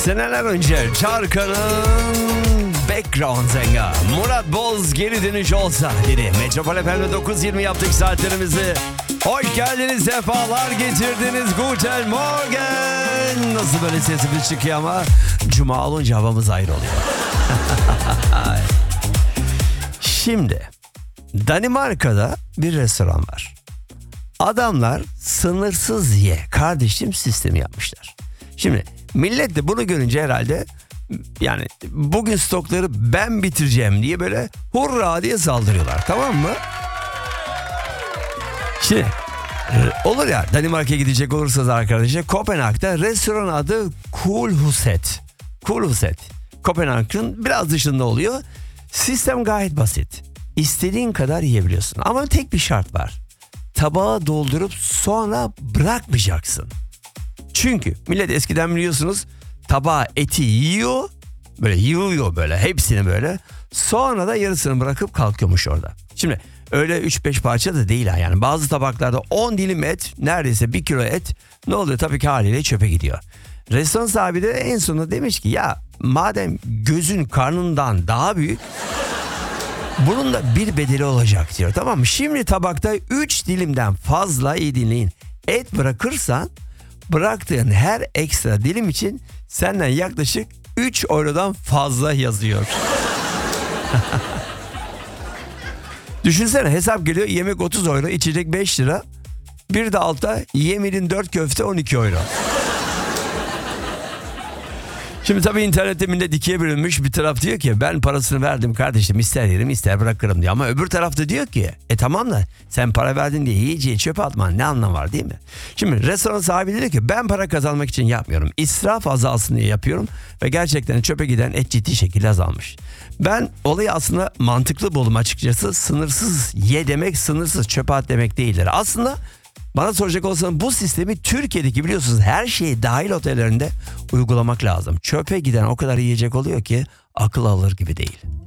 Seneler önce Çarkan'ın background zenga Murat Boz geri dönüş olsa dedi. Metropol FM'de 9.20 yaptık saatlerimizi. Hoş geldiniz, sefalar getirdiniz. Guten Morgen. Nasıl böyle sesimiz çıkıyor ama Cuma olunca havamız ayrı oluyor. Şimdi Danimarka'da bir restoran var. Adamlar sınırsız ye kardeşim sistemi yapmışlar. Şimdi millet de bunu görünce herhalde yani bugün stokları ben bitireceğim diye böyle hurra diye saldırıyorlar, tamam mı? Şimdi olur ya, Danimarka'ya gidecek olursanız arkadaşlar, Kopenhag'da restoran adı Kulhuset. Kulhuset. Kopenhag'ın biraz dışında oluyor. Sistem gayet basit. İstediğin kadar yiyebiliyorsun ama tek bir şart var. Tabağa doldurup sonra bırakmayacaksın. Çünkü millet eskiden biliyorsunuz tabağa eti yiyor, böyle yiyor böyle hepsini böyle, sonra da yarısını bırakıp kalkıyormuş orada. Şimdi öyle 3-5 parça da değil ha, yani bazı tabaklarda 10 dilim et, neredeyse 1 kilo et, ne oluyor, tabii ki haliyle çöpe gidiyor. Restoran sahibi de en sonunda demiş ki ya madem gözün karnından daha büyük, bunun da bir bedeli olacak diyor, tamam mı? Şimdi tabakta 3 dilimden fazla, iyi dinleyin, et bırakırsan bıraktığın her ekstra dilim için senden yaklaşık 3 eurodan fazla yazıyor. Düşünsene, hesap geliyor, yemek 30 euro, içecek 5 lira. Bir de altta yemedin 4 köfte 12 euro. Şimdi tabii internette millet ikiye bölünmüş. Bir taraf diyor ki ben parasını verdim kardeşim, ister yerim ister bırakırım diyor. Ama öbür tarafta diyor ki tamam da sen para verdin diye yiyeceği çöpe atman ne anlamı var, değil mi? Şimdi restoran sahibi diyor ki ben para kazanmak için yapmıyorum. İsraf azalsın diye yapıyorum. Ve gerçekten çöpe giden et ciddi şekilde azalmış. Ben olayı aslında mantıklı buldum açıkçası. Sınırsız ye demek sınırsız çöpe at demek değildir. Aslında bana soracak olsanız bu sistemi Türkiye'deki biliyorsunuz her şey dahil otellerinde uygulamak lazım. Çöpe giden o kadar yiyecek oluyor ki akıl alır gibi değil.